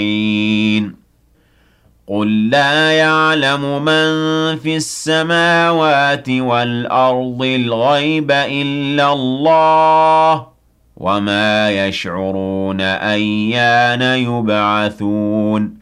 قُل لَّا يَعْلَمُ مَن فِي السَّمَاوَاتِ وَالْأَرْضِ الْغَيْبَ إِلَّا اللَّهُ ۚ وَمَا يَشْعُرُونَ أَيَّانَ يُبْعَثُونَ